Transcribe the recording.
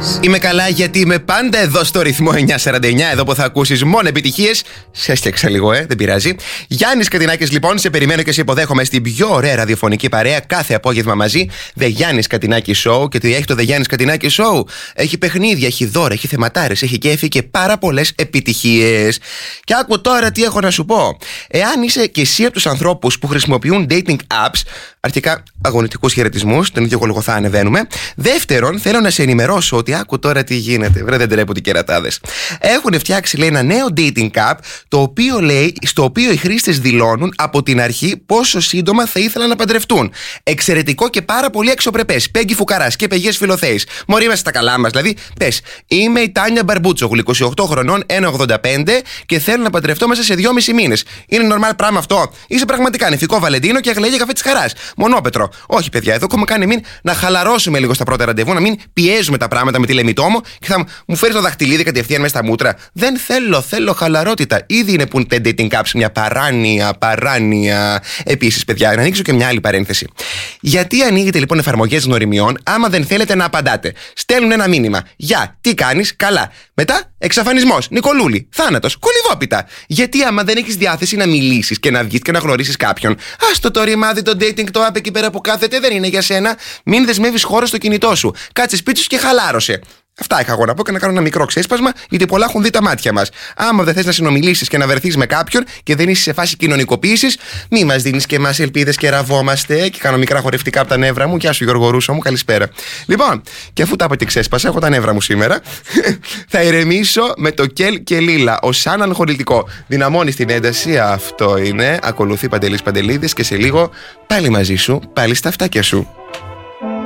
Είμαι καλά γιατί είμαι πάντα εδώ στο ρυθμό 949, εδώ που θα ακούσεις μόνο επιτυχίες. Σε έστιαξα λίγο, δεν πειράζει. Γιάννης Κατινάκης, λοιπόν, σε περιμένω και σε υποδέχομαι στην πιο ωραία ραδιοφωνική παρέα κάθε απόγευμα μαζί. The Γιάννης Κατινάκη Show. Και τι έχει το The Γιάννης Κατινάκη Show? Έχει παιχνίδια, έχει δώρα, έχει θεματάρες, έχει κέφι και πάρα πολλές επιτυχίες. Και άκου τώρα τι έχω να σου πω. Εάν είσαι και εσύ από τους ανθρώπους που χρησιμοποιούν dating apps, αρχικά αγωνιστικούς χαιρετισμούς, τον ίδιο κολογό θα ανεβαίνουμε. Δεύτερον, θέλω να σε ενημερώσω ότι άκου τώρα τι γίνεται. Βρε, δεν τρέπονται οι κερατάδες. Έχουν φτιάξει, λέει, ένα νέο dating app, το οποίο, λέει, στο οποίο οι χρήστες δηλώνουν από την αρχή πόσο σύντομα θα ήθελαν να παντρευτούν. Εξαιρετικό και πάρα πολύ αξιοπρεπές. Πέγγι Φουκαράς και Πεγιές Φιλοθέης. Μωρή είμαστε στα καλά μας. Δηλαδή, πες, είμαι η Τάνια Μπαρμπούτσογλου, 28 χρονών, 1,85 και θέλω να παντρευτώ μέσα σε 2,5 μήνες. Είναι normal πράγμα αυτό? Είσαι πραγματικά νηφικό Βαλεντίνο και αγλαίγε καφέ της χαράς? Μονόπετρο. Όχι, παιδιά, εδώ έχουμε κάνει να χαλαρώσουμε λίγο στα πρώτα ραντεβού, να μην πιέζουμε τα πράγματα με τη λεμιτόμο και θα μου φέρει το δαχτυλίδι κατευθείαν μέσα στα μούτρα. Δεν θέλω χαλαρότητα. Ήδη είναι που είναι τα dating apps μια παράνοια. Επίσης, παιδιά, να ανοίξω και μια άλλη παρένθεση. Γιατί ανοίγετε λοιπόν εφαρμογές γνωριμιών άμα δεν θέλετε να απαντάτε? Στέλνουν ένα μήνυμα. Γεια, τι κάνεις? Καλά. Μετά, εξαφανισμός. Νικολούλη. Θάνατος. Κολυβόπιτα. Γιατί άμα δεν έχεις διάθεση να μιλήσεις και να βγεις και να γνωρίσεις κάποιον, άστο το ρημάδι, το dating, το app εκεί πέρα που κάθεται δεν είναι για σένα. Μην δεσμεύεις χώρο στο κινητό σου. Κάτσε σπίτι σου και χαλάρωσε. Αυτά είχα εγώ να πω και να κάνω ένα μικρό ξέσπασμα, γιατί πολλά έχουν δει τα μάτια μας. Άμα δεν θες να συνομιλήσεις και να βρεθείς με κάποιον και δεν είσαι σε φάση κοινωνικοποίησης, μη μας δίνεις και εμάς ελπίδες και ραβόμαστε. Και κάνω μικρά χορευτικά από τα νεύρα μου. Γεια σου, Γιώργο Ρούσο μου, καλησπέρα. Λοιπόν, και αφού τα είπα και ξέσπασα, έχω τα νεύρα μου σήμερα. Θα ηρεμήσω με το Κέλ και Λίλα, ο σαν αγχολητικό. Δυναμώνει την ένταση, αυτό είναι. Ακολουθεί Παντελής Παντελίδης και σε λίγο πάλι μαζί σου, πάλι στα αυτάκια σου.